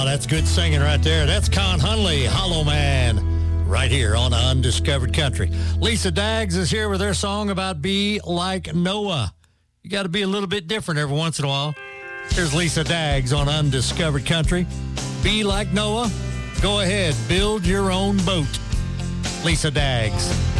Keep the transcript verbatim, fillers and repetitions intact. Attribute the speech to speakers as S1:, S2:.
S1: Oh, that's good singing right there. That's Con Hunley, Hollow Man, right here on Undiscovered Country. Lisa Daggs is here with her song about Be Like Noah. You got to be a little bit different every once in a while. Here's Lisa Daggs on Undiscovered Country. Be like Noah. Go ahead, build your own boat. Lisa Daggs.